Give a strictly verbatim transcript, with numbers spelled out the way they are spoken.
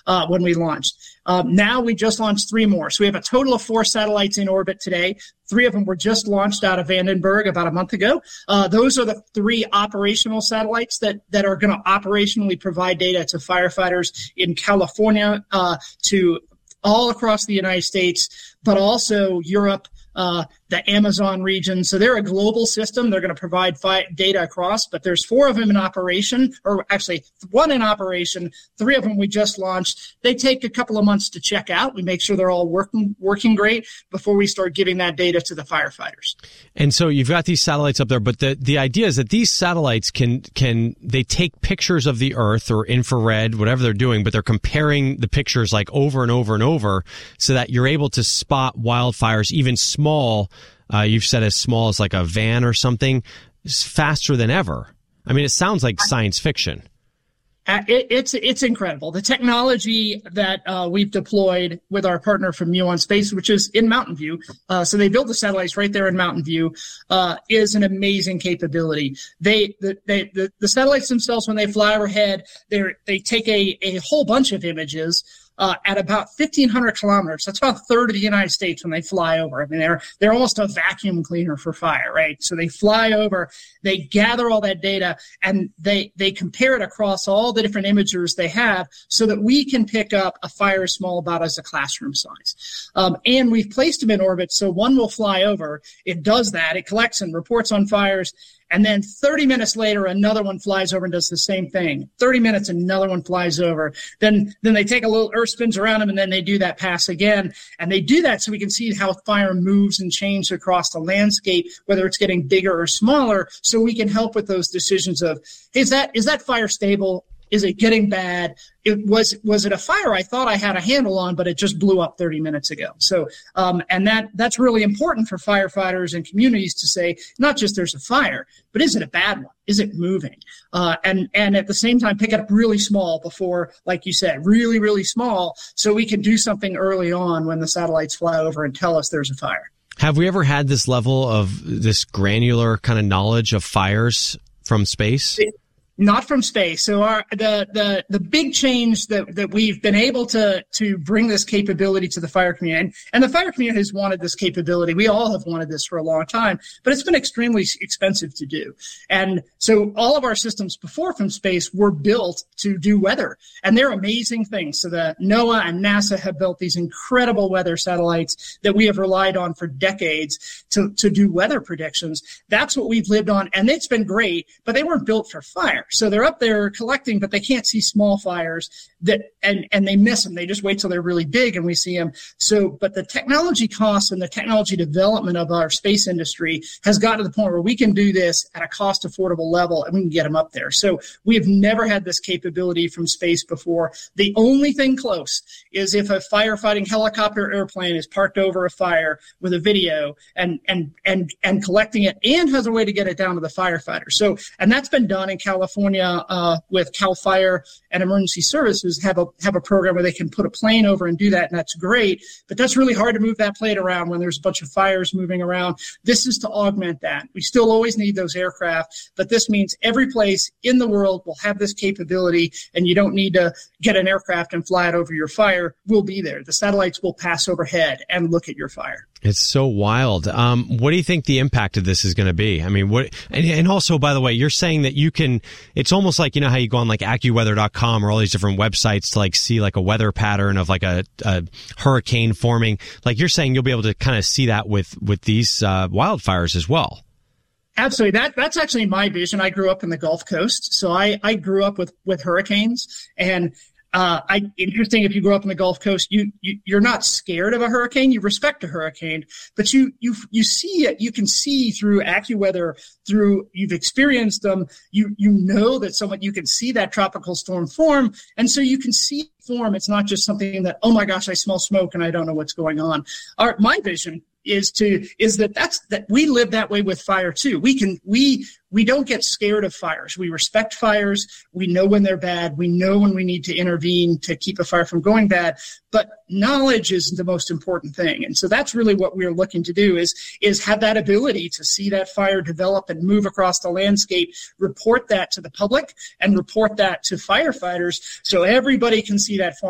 uh, when we launched. Um, now we just launched three more. So we have a total of four satellites in orbit today. Three of them were just launched out of Vandenberg about a month ago. Uh, those are the three operational satellites that, that are going to operationally provide data to firefighters in California, uh, to all across the United States, but also Europe, uh, the Amazon region. So they're a global system. They're going to provide fi- data across, but there's four of them in operation, or actually one in operation. Three of them we just launched. They take a couple of months to check out. We make sure they're all working working great before we start giving that data to the firefighters. And so you've got these satellites up there, but the, the idea is that these satellites can, can they take pictures of the Earth or infrared, whatever they're doing, but they're comparing the pictures like over and over and over so that you're able to spot wildfires, even small. Uh, you've said as small as like a van or something, faster than ever. I mean, it sounds like science fiction. Uh, it, it's it's incredible. The technology that uh, we've deployed with our partner from Muon Space, which is in Mountain View, uh, so they built the satellites right there in Mountain View, uh, is an amazing capability. They the, they the, the satellites themselves, when they fly overhead, they they take a a whole bunch of images. Uh, at about fifteen hundred kilometers. That's about a third of the United States when they fly over. I mean, they're, they're almost a vacuum cleaner for fire, right? So they fly over, they gather all that data, and they, they compare it across all the different imagers they have so that we can pick up a fire as small about as a classroom size. Um, and we've placed them in orbit, so one will fly over. It does that. It collects and reports on fires. And then thirty minutes later, another one flies over and does the same thing. thirty minutes, another one flies over. Then, then they take a little earth spins around them, and then they do that pass again. And they do that so we can see how fire moves and changes across the landscape, whether it's getting bigger or smaller, so we can help with those decisions of, is that, is that fire stable? Is it getting bad? It was, was it a fire I thought I had a handle on, but it just blew up thirty minutes ago? So, um, and that, that's really important for firefighters and communities to say, not just there's a fire, but is it a bad one? Is it moving? Uh, and, and at the same time, pick it up really small before, like you said, really, really small, so we can do something early on when the satellites fly over and tell us there's a fire. Have we ever had this level of this granular kind of knowledge of fires from space? It, Not from space. So our the the the big change that that we've been able to to bring this capability to the fire community, and, and the fire community has wanted this capability. We all have wanted this for a long time, but it's been extremely expensive to do. And so all of our systems before from space were built to do weather, and they're amazing things. So the NOAA and NASA have built these incredible weather satellites that we have relied on for decades to to do weather predictions. That's what we've lived on, and it's been great, but they weren't built for fire. So they're up there collecting, but they can't see small fires that, and, and they miss them. They just wait till they're really big and we see them. So, but the technology costs and the technology development of our space industry has gotten to the point where we can do this at a cost affordable level and we can get them up there. So we have never had this capability from space before. The only thing close is if a firefighting helicopter or airplane is parked over a fire with a video and, and, and, and collecting it and has a way to get it down to the firefighter. So, and that's been done in California. Uh, with CAL FIRE and Emergency Services have a have a program where they can put a plane over and do that, and that's great. But that's really hard to move that plane around when there's a bunch of fires moving around. This is to augment that. We still always need those aircraft, but this means every place in the world will have this capability, and you don't need to get an aircraft and fly it over your fire. We'll be there. The satellites will pass overhead and look at your fire. It's so wild. Um, what do you think the impact of this is going to be? I mean, what, and, and also, by the way, you're saying that you can, it's almost like, you know, how you go on like AccuWeather dot com or all these different websites to like see like a weather pattern of like a, a hurricane forming. Like you're saying you'll be able to kind of see that with, with these, uh, wildfires as well. Absolutely. That, that's actually my vision. I grew up in the Gulf Coast. So I, I grew up with, with hurricanes, and Uh, I, interesting, if you grow up in the Gulf Coast, you, you, you're not scared of a hurricane. You respect a hurricane, but you, you, you see it, you can see through AccuWeather, through, you've experienced them. You, you know that someone, you can see that tropical storm form. And so you can see form. It's not just something that, oh my gosh, I smell smoke and I don't know what's going on. Our, my vision is to, is that that's, that we live that way with fire too. We can, we, we don't get scared of fires. We respect fires. We know when they're bad. We know when we need to intervene to keep a fire from going bad. But knowledge is the most important thing. And so that's really what we're looking to do is, is have that ability to see that fire develop and move across the landscape, report that to the public and report that to firefighters so everybody can see that